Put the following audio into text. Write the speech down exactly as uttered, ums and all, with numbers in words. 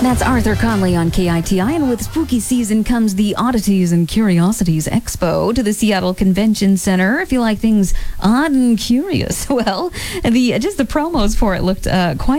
That's Arthur Conley on K I T I, and with spooky season comes the Oddities and Curiosities Expo to the Seattle Convention Center. If you like things odd and curious, well, the just the promos for it looked uh, quite